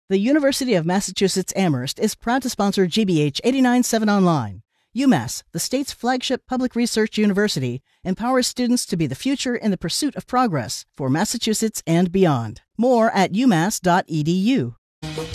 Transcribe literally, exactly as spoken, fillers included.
The University of Massachusetts Amherst is proud to sponsor G B H eighty-nine point seven Online. UMass, the state's flagship public research university, empowers students to be the future in the pursuit of progress for Massachusetts and beyond. More at umass dot e d u.